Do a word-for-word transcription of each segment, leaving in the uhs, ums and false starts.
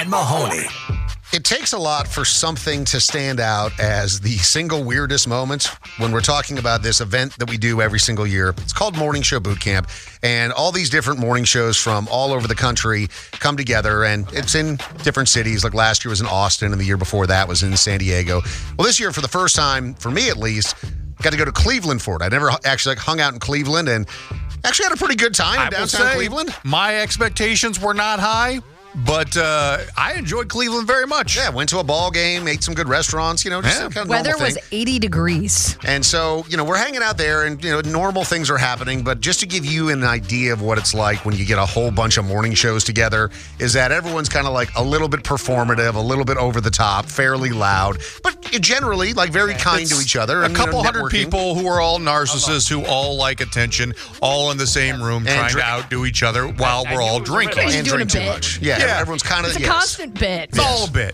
and Mahoney. It takes a lot for something to stand out as the single weirdest moment when we're talking about this event that we do every single year. It's called Morning Show Boot Camp, and all these different morning shows from all over the country come together, and it's in different cities. Like last year was in Austin, and the year before that was in San Diego. Well, this year, for the first time, for me at least, got to go to Cleveland for it. I never actually like, hung out in Cleveland, and actually had a pretty good time in I downtown will say, Cleveland. My expectations were not high, but uh, I enjoyed Cleveland very much. Yeah, went to a ball game, ate some good restaurants, you know, just Yeah. kind of Weather normal was thing. eighty degrees. And so, you know, we're hanging out there and, you know, normal things are happening. But just to give you an idea of what it's like when you get a whole bunch of morning shows together is that everyone's kind of like a little bit performative, a little bit over the top, fairly loud, but generally like very kind It's to each other. A and, you know, couple hundred networking. people who are all narcissists, who all like attention, all in the same room, And trying drink- to outdo each other while we're all drinking. Just And doing drink a too bit. much. Yeah, Yeah. everyone's kind of It's a yes. constant bit. It's all a bit.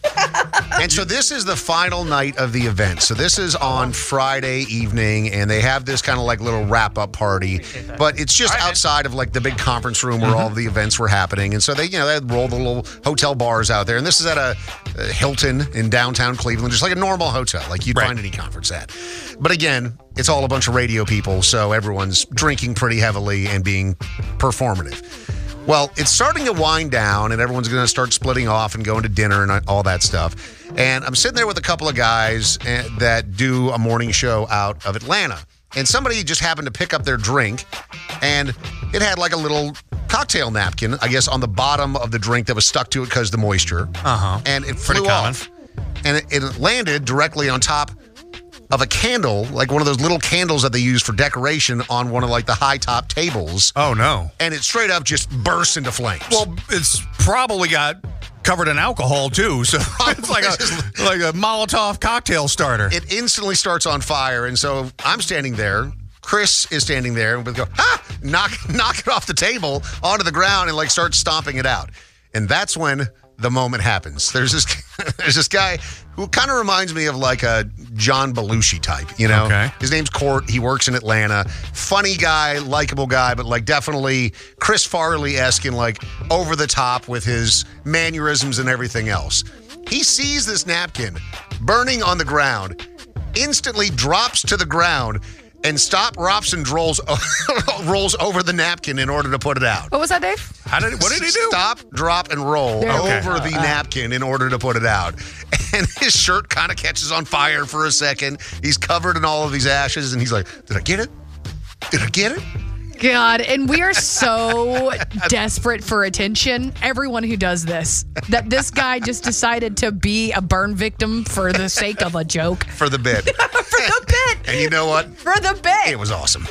And so this is the final night of the event. So this is on Friday evening, and they have this kind of like little wrap-up party, but it's just outside of like the big conference room where all of the events were happening. And so they, you know, they roll the little hotel bars out there, and this is at a, a Hilton in downtown Cleveland, just like a normal hotel, like you'd Right. find any conference at. But again, it's all a bunch of radio people, so everyone's drinking pretty heavily and being performative. Well, it's starting to wind down, and everyone's going to start splitting off and going to dinner and all that stuff. And I'm sitting there with a couple of guys eh, that do a morning show out of Atlanta. And somebody just happened to pick up their drink, and it had like a little cocktail napkin, I guess, on the bottom of the drink that was stuck to it because of the moisture. Uh-huh. And it Pretty flew common. off. And it, it landed directly on top of a candle, like one of those little candles that they use for decoration on one of like the high top tables. Oh, no. And it straight up just bursts into flames. Well, it's probably got covered in alcohol, too, so it's like a, like a Molotov cocktail starter. It instantly starts on fire. And so I'm standing there. Chris is standing there, and we go, ah, knock, knock it off the table onto the ground and like start stomping it out. And that's when the moment happens. There's this there's this guy who kind of reminds me of like a John Belushi type, you know? Okay. His name's Court. He works in Atlanta. Funny guy, likable guy, but like definitely Chris Farley-esque and like over the top with his mannerisms and everything else. He sees this napkin burning on the ground, instantly drops to the ground, and stop, drops, and rolls rolls over the napkin in order to put it out. What was that, Dave? How did what did he do? Stop, drop, and roll There we over go. the napkin in order to put it out. And his shirt kind of catches on fire for a second. He's covered in all of these ashes, and he's like, did I get it? Did I get it? God, and we are so desperate for attention. Everyone who does this, that this guy just decided to be a burn victim for the sake of a joke. For the bit. For the bit. And you know what? For the bit. It was awesome.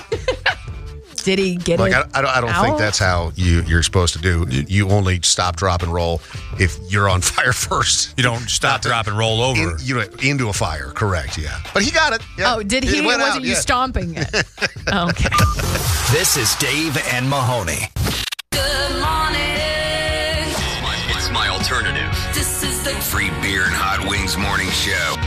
Did he get Like, it? I, I don't, I don't think out? that's how you, you're supposed to do. You, you only stop, drop, and roll if you're on fire first. You don't stop, Not to- drop, and roll over. In, you know, into a fire, correct, yeah. But he got it. Yeah. Oh, did It he? went Wasn't out, you yeah. stomping it? Okay. This is Dave and Mahoney. Good morning. It's my alternative. This is the Free beer and hot wings morning show.